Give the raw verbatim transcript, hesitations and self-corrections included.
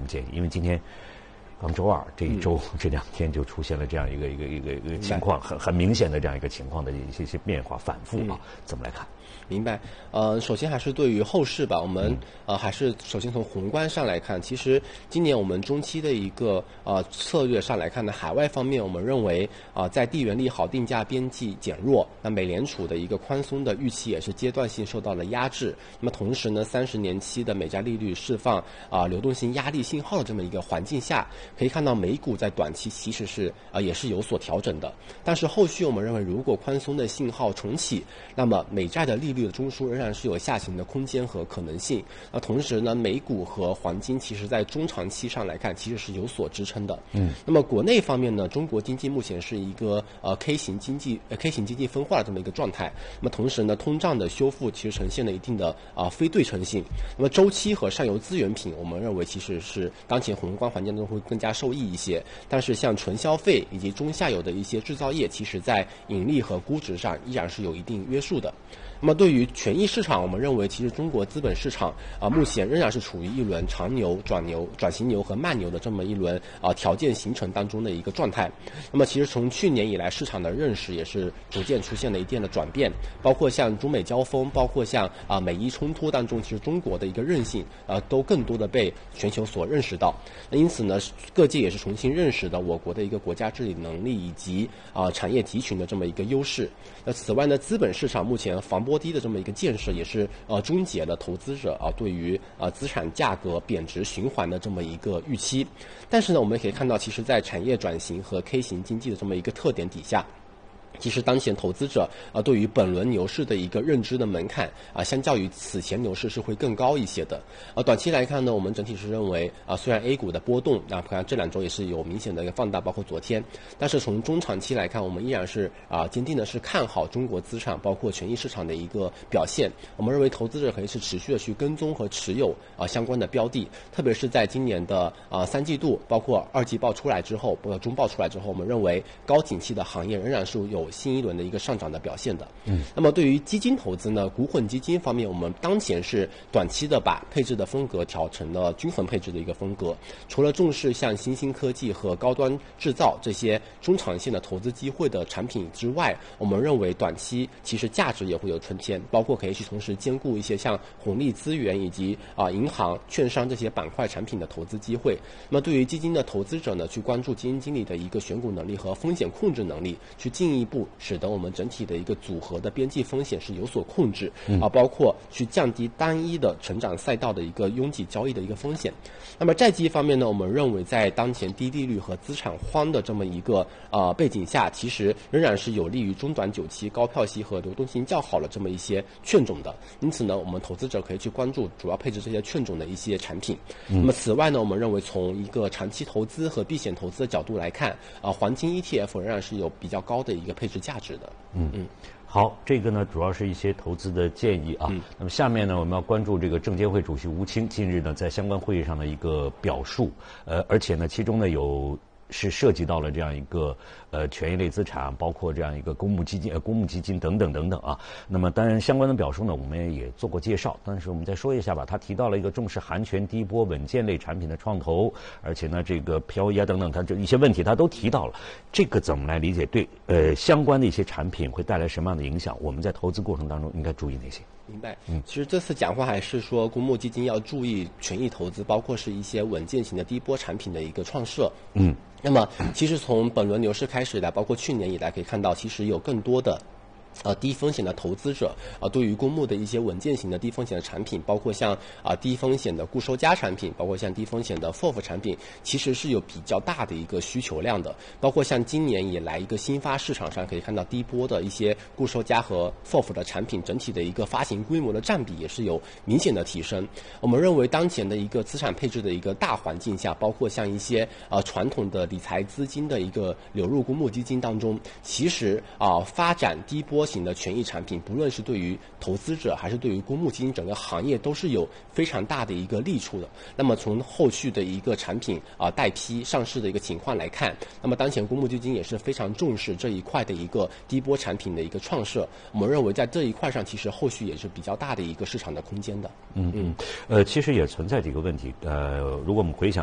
么建议？因为今天刚周二，这一周、嗯、这两天就出现了这样一个一个一个一个情况，很很明显的这样一个情况的一些一些变化反复啊，嗯、怎么来看？ 明白，呃，首先还是对于后市吧，我们呃还是首先从宏观上来看，其实今年我们中期的一个呃策略上来看呢，海外方面我们认为啊、呃，在地缘利好定价边际减弱，那美联储的一个宽松的预期也是阶段性受到了压制。那么同时呢，三十年期的美债利率释放啊、呃、流动性压力信号的这么一个环境下，可以看到美股在短期其实是啊、呃、也是有所调整的。但是后续我们认为，如果宽松的信号重启，那么美债的利率的中枢仍然是有下行的空间和可能性。那同时呢，美股和黄金其实在中长期上来看，其实是有所支撑的。嗯。那么国内方面呢，中国经济目前是一个呃 K 型经济呃 K 型经济分化的这么一个状态。那么同时呢，通胀的修复其实呈现了一定的啊、呃、非对称性。那么周期和上游资源品，我们认为其实是当前宏观环境中会更加受益一些。但是像纯消费以及中下游的一些制造业，其实在盈利和估值上依然是有一定约束的。那么对于权益市场，我们认为其实中国资本市场啊、呃，目前仍然是处于一轮长牛、转牛、转型牛和慢牛的这么一轮啊、呃、条件形成当中的一个状态。那么其实从去年以来，市场的认识也是逐渐出现了一定的转变，包括像中美交锋，包括像啊、呃、美伊冲突当中，其实中国的一个韧性啊、呃、都更多的被全球所认识到。那因此呢，各界也是重新认识到我国的一个国家治理能力以及啊、呃、产业集群的这么一个优势。那此外呢，资本市场目前防波堤的这么一个建设，也是呃终结了投资者啊、呃、对于呃资产价格贬值循环的这么一个预期。但是呢，我们也可以看到，其实在产业转型和 K 型经济的这么一个特点底下，其实当前投资者啊、呃、对于本轮牛市的一个认知的门槛啊、呃，相较于此前牛市是会更高一些的。啊、呃，短期来看呢，我们整体是认为啊、呃，虽然 A 股的波动啊，可能这两周也是有明显的一个放大，包括昨天，但是从中长期来看，我们依然是啊、呃、坚定的是看好中国资产包括权益市场的一个表现。我们认为投资者可以是持续的去跟踪和持有啊、呃、相关的标的，特别是在今年的啊、呃、三季度，包括二季报出来之后，包括中报出来之后，我们认为高景气的行业仍然是有新一轮的一个上涨的表现的。嗯，那么对于基金投资呢，股混基金方面，我们当前是短期的把配置的风格调成了均衡配置的一个风格。除了重视像新兴科技和高端制造这些中长线的投资机会的产品之外，我们认为短期其实价值也会有春天，包括可以去同时兼顾一些像红利资源以及啊、呃、银行、券商这些板块产品的投资机会。那么对于基金的投资者呢，去关注基金经理的一个选股能力和风险控制能力，去进一步使得我们整体的一个组合的边际风险是有所控制啊，包括去降低单一的成长赛道的一个拥挤交易的一个风险。那么债基方面呢，我们认为在当前低利率和资产荒的这么一个呃背景下，其实仍然是有利于中短久期高票息和流动性较好的这么一些券种的。因此呢，我们投资者可以去关注主要配置这些券种的一些产品。嗯、那么此外呢，我们认为从一个长期投资和避险投资的角度来看，啊、呃，黄金 E T F 仍然是有比较高的一个配置价值的。 嗯嗯。好，这个呢主要是一些投资的建议啊。嗯、那么下面呢，我们要关注这个证监会主席吴清近日呢在相关会议上的一个表述，呃，而且呢其中呢有是涉及到了这样一个呃权益类资产，包括这样一个公募基金、呃公募基金等等等等啊。那么当然相关的表述呢，我们也做过介绍，但是我们再说一下吧。他提到了一个重视含权低波稳健类产品的创投，而且呢这个漂移啊等等，他这一些问题他都提到了。这个怎么来理解？对呃相关的一些产品会带来什么样的影响？我们在投资过程当中应该注意哪些？ 明白，嗯，其实这次讲话还是说公募基金要注意权益投资，包括是一些稳健型的低波产品的一个创设。嗯，那么其实从本轮牛市开始以来，包括去年以来，可以看到其实有更多的呃低风险的投资者啊、呃，对于公募的一些稳健型的低风险的产品，包括像啊、呃、低风险的固收加产品，包括像低风险的 F O F 产品，其实是有比较大的一个需求量的。包括像今年以来一个新发市场上可以看到低波的一些固收加和 F O F 的产品，整体的一个发行规模的占比也是有明显的提升。我们认为当前的一个资产配置的一个大环境下，包括像一些呃传统的理财资金的一个流入公募基金当中，其实啊、呃、发展低波型的权益产品，不论是对于投资者还是对于公募基金整个行业都是有非常大的一个利处的。那么从后续的一个产品啊、呃、待批上市的一个情况来看，那么当前公募基金也是非常重视这一块的一个低波产品的一个创设。我们认为在这一块上，其实后续也是比较大的一个市场的空间的。 嗯嗯，呃，其实也存在几个问题。呃，如果我们回想